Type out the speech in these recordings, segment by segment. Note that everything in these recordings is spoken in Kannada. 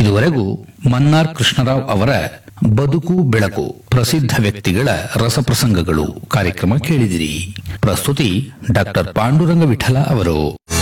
ಇದುವರೆಗೂ ಮನ್ನಾರ್ ಕೃಷ್ಣರಾವ್ ಅವರ ಬದುಕು ಬೆಳಕು ಪ್ರಸಿದ್ಧ ವ್ಯಕ್ತಿಗಳ ರಸಪ್ರಸಂಗಗಳು ಕಾರ್ಯಕ್ರಮ ಕೇಳಿದಿರಿ. ಪ್ರಸ್ತುತಿ ಡಾಕ್ಟರ್ ಪಾಂಡುರಂಗ ವಿಠಲ ಅವರು.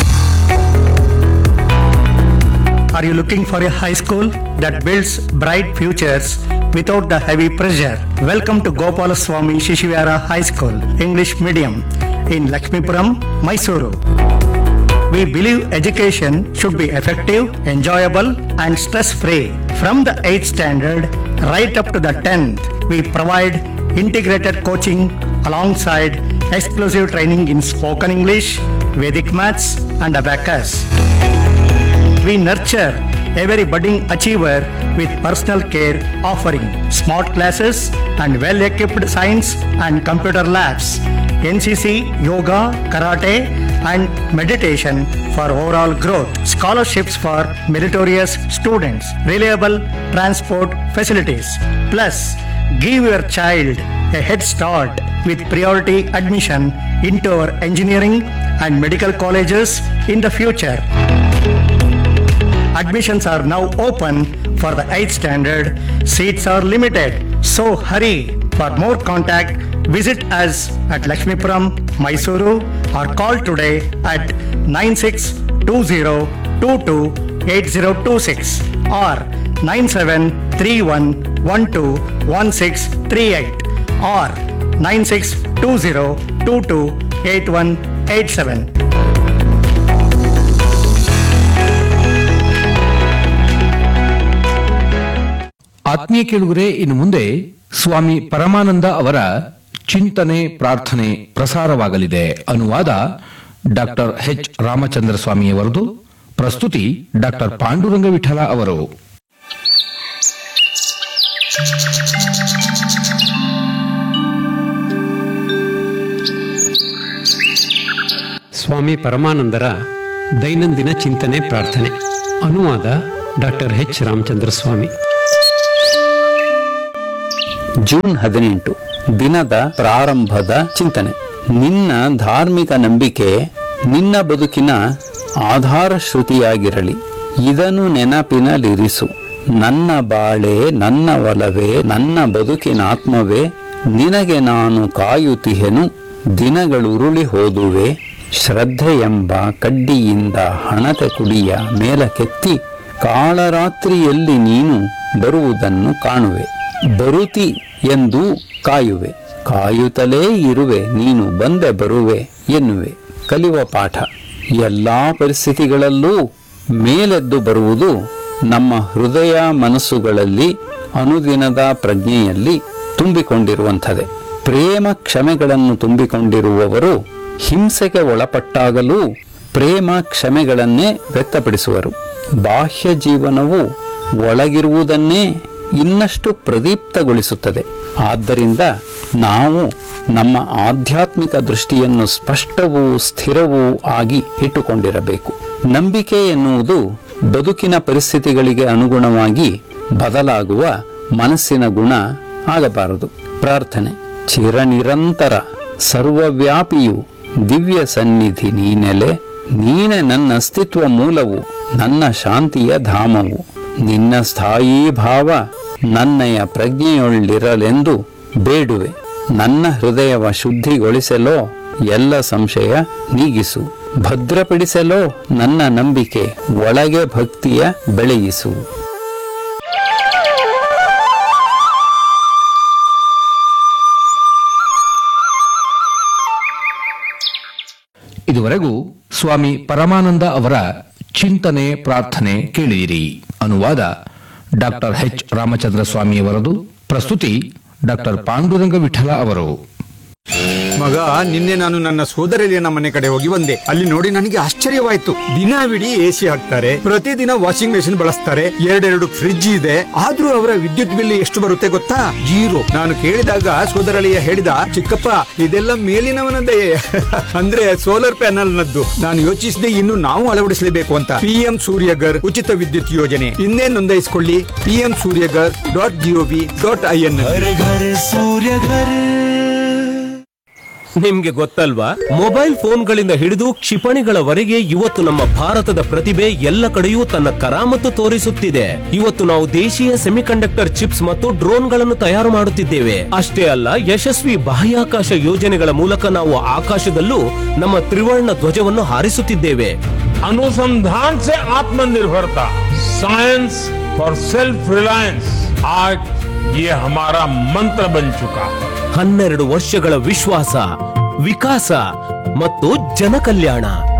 Are you looking for a high school that builds bright futures without the heavy pressure? Welcome to Gopalaswamy Shishivara High School, English Medium in Lakshmipuram, Mysuru. We believe education should be effective, enjoyable and stress-free. From the 8th standard right up to the 10th, we provide integrated coaching alongside exclusive training in spoken English, Vedic maths and abacus. We nurture every budding achiever with personal care, offering smart classes and well-equipped science and computer labs, NCC, yoga, karate and meditation for overall growth, scholarships for meritorious students, reliable transport facilities. Plus, give your child a head start with priority admission into our engineering and medical colleges in the future. Admissions are now open for the 8th standard. Seats are limited, so hurry. For more contact, visit us at Lakshmipuram, Mysuru or call today at 9620228026 or 9731121638 or 9620228187. ಆತ್ಮೀಯ ಕೇಳುಗರೆ, ಇನ್ನು ಮುಂದೆ ಸ್ವಾಮಿ ಪರಮಾನಂದ ಅವರ ಚಿಂತನೆ ಪ್ರಾರ್ಥನೆ ಪ್ರಸಾರವಾಗಲಿದೆ. ಅನುವಾದ ಡಾಕ್ಟರ್ ಎಚ್ ರಾಮಚಂದ್ರ ಸ್ವಾಮಿಯವರದು. ಪ್ರಸ್ತುತಿ ಡಾಕ್ಟರ್ ಪಾಂಡುರಂಗ ವಿಠಲ ಅವರು. ಸ್ವಾಮಿ ಪರಮಾನಂದರ ದೈನಂದಿನ ಚಿಂತನೆ ಪ್ರಾರ್ಥನೆ. ಅನುವಾದ ಡಾಕ್ಟರ್ ಎಚ್ ರಾಮಚಂದ್ರ ಸ್ವಾಮಿ. ಜೂನ್ 18 ದಿನದ ಪ್ರಾರಂಭದ ಚಿಂತನೆ. ನಿನ್ನ ಧಾರ್ಮಿಕ ನಂಬಿಕೆ ನಿನ್ನ ಬದುಕಿನ ಆಧಾರ ಶ್ರುತಿಯಾಗಿರಲಿ. ಇದನ್ನು ನೆನಪಿನಲ್ಲಿರಿಸು. ನನ್ನ ಬಾಳೆ, ನನ್ನ ಒಲವೇ, ನನ್ನ ಬದುಕಿನ ಆತ್ಮವೇ, ನಿನಗೆ ನಾನು ಕಾಯುತ್ತಿಹೆನು. ದಿನಗಳುರುಳಿ ಹೋದುವೆ. ಶ್ರದ್ಧೆ ಎಂಬ ಕಡ್ಡಿಯಿಂದ ಹಣತೆ ಕುಡಿಯ ಮೇಲಕ್ಕೆತ್ತಿ ಕಾಳರಾತ್ರಿಯಲ್ಲಿ ನೀನು ಬರುವುದನ್ನು ಕಾಣುವೆ. ಬರುತಿ ಎಂದು ಕಾಯುವೆ. ಕಾಯುತ್ತಲೇ ಇರುವೆ, ನೀನು ಬಂದೆ ಬರುವೆ ಎನ್ನುವೆ. ಕಲಿಯುವ ಪಾಠ. ಎಲ್ಲಾ ಪರಿಸ್ಥಿತಿಗಳಲ್ಲೂ ಮೇಲೆದ್ದು ಬರುವುದು ನಮ್ಮ ಹೃದಯ ಮನಸ್ಸುಗಳಲ್ಲಿ ಅನುದಿನದ ಪ್ರಜ್ಞೆಯಲ್ಲಿ ತುಂಬಿಕೊಂಡಿರುವಂಥದ್ದೇ. ಪ್ರೇಮ ಕ್ಷಮೆಗಳನ್ನು ತುಂಬಿಕೊಂಡಿರುವವರು ಹಿಂಸೆಗೆ ಒಳಪಟ್ಟಾಗಲೂ ಪ್ರೇಮ ಕ್ಷಮೆಗಳನ್ನೇ ವ್ಯಕ್ತಪಡಿಸುವರು. ಬಾಹ್ಯ ಜೀವನವು ಒಳಗಿರುವುದನ್ನೇ ಇನ್ನಷ್ಟು ಪ್ರದೀಪ್ತಗೊಳಿಸುತ್ತದೆ. ಆದ್ದರಿಂದ ನಾವು ನಮ್ಮ ಆಧ್ಯಾತ್ಮಿಕ ದೃಷ್ಟಿಯನ್ನು ಸ್ಪಷ್ಟವೂ ಸ್ಥಿರವೂ ಆಗಿ ಇಟ್ಟುಕೊಂಡಿರಬೇಕು. ನಂಬಿಕೆ ಎನ್ನುವುದು ಬದುಕಿನ ಪರಿಸ್ಥಿತಿಗಳಿಗೆ ಅನುಗುಣವಾಗಿ ಬದಲಾಗುವ ಮನಸ್ಸಿನ ಗುಣ ಆಗಬಾರದು. ಪ್ರಾರ್ಥನೆ. ಚಿರನಿರಂತರ ಸರ್ವವ್ಯಾಪಿಯು ದಿವ್ಯ ಸನ್ನಿಧಿ ನೀನೆಲೆ. ನೀನೆ ನನ್ನ ಅಸ್ತಿತ್ವ ಮೂಲವು, ನನ್ನ ಶಾಂತಿಯ ಧಾಮವು. ನಿನ್ನ ಸ್ಥಾಯೀ ಭಾವ ನನ್ನಯ ಪ್ರಜ್ಞೆಯೊಳ್ಳಿರಲೆಂದು ಬೇಡುವೆ. ನನ್ನ ಹೃದಯವ ಶುದ್ಧಿಗೊಳಿಸಲೋ ಎಲ್ಲ ಸಂಶಯ ನೀಗಿಸು. ಭದ್ರಪಡಿಸಲೋ ನನ್ನ ನಂಬಿಕೆ, ಒಳಗೆ ಭಕ್ತಿಯ ಬೆಳೆಯಿಸು. ಇದುವರೆಗೂ ಸ್ವಾಮಿ ಪರಮಾನಂದ ಅವರ ಚಿಂತನೆ ಪ್ರಾರ್ಥನೆ ಕೇಳಿದಿರಿ. ಅನುವಾದ ಡಾಕ್ಟರ್ ಎಚ್ ರಾಮಚಂದ್ರ ಸ್ವಾಮಿಯವರದು. ಪ್ರಸ್ತುತಿ ಡಾಕ್ಟರ್ ಪಾಂಡುರಂಗ ವಿಠಲ ಅವರು. ಮಗ, ನಿನ್ನೆ ನಾನು ನನ್ನ ಸೋದರಳಿಯನ ಮನೆ ಕಡೆ ಹೋಗಿ ಬಂದೆ. ಅಲ್ಲಿ ನೋಡಿ ನನಗೆ ಆಶ್ಚರ್ಯವಾಯ್ತು. ದಿನವಿಡೀ ಎಸಿ ಹಾಕ್ತಾರೆ, ಪ್ರತಿದಿನ ವಾಷಿಂಗ್ ಮೆಷಿನ್ ಬಳಸ್ತಾರೆ, 2 ಫ್ರಿಡ್ಜ್ ಇದೆ. ಆದ್ರೂ ಅವರ ವಿದ್ಯುತ್ ಬಿಲ್ ಎಷ್ಟು ಬರುತ್ತೆ ಗೊತ್ತಾ? 0. ನಾನು ಕೇಳಿದಾಗ ಸೋದರಳಿಯ ಹೇಳಿದ, ಚಿಕ್ಕಪ್ಪ ಇದೆಲ್ಲ ಮೇಲಿನವನದೇ ಅಂದ್ರೆ ಸೋಲಾರ್ ಪ್ಯಾನಲ್ ನದ್ದು. ನಾನು ಯೋಚಿಸಿದೆ, ಇನ್ನು ನಾವು ಅಳವಡಿಸಲೇಬೇಕು ಅಂತ. PM ಸೂರ್ಯಗರ್ ಉಚಿತ ವಿದ್ಯುತ್ ಯೋಜನೆ ಇನ್ನೇ ನೋಂದಾಯಿಸಿಕೊಳ್ಳಿ. PMSuryagar.gov.in. ನಿಮ್ಗೆ ಗೊತ್ತಲ್ವಾ, ಮೊಬೈಲ್ ಫೋನ್ಗಳಿಂದ ಹಿಡಿದು ಕ್ಷಿಪಣಿಗಳವರೆಗೆ ಇವತ್ತು ನಮ್ಮ ಭಾರತದ ಪ್ರತಿಭೆ ಎಲ್ಲ ಕಡೆಯೂ ತನ್ನ ಕರಾಮತ್ತು ತೋರಿಸುತ್ತಿದೆ. ಇವತ್ತು ನಾವು ದೇಶೀಯ ಸೆಮಿಕಂಡಕ್ಟರ್ ಚಿಪ್ಸ್ ಮತ್ತು ಡ್ರೋನ್ಗಳನ್ನು ತಯಾರು ಮಾಡುತ್ತಿದ್ದೇವೆ. ಅಷ್ಟೇ ಅಲ್ಲ, ಯಶಸ್ವಿ ಬಾಹ್ಯಾಕಾಶ ಯೋಜನೆಗಳ ಮೂಲಕ ನಾವು ಆಕಾಶದಲ್ಲೂ ನಮ್ಮ ತ್ರಿವರ್ಣ ಧ್ವಜವನ್ನು ಹಾರಿಸುತ್ತಿದ್ದೇವೆ. अनुसंधान से आत्मनिर्भरता, साइंस फॉर सेल्फ रिलायंस, आज ये हमारा मंत्र बन चुका है. 12 ವರ್ಷಗಳ ವಿಶ್ವಾಸ, ವಿಕಾಸ ಮತ್ತು ಜನಕಲ್ಯಾಣ.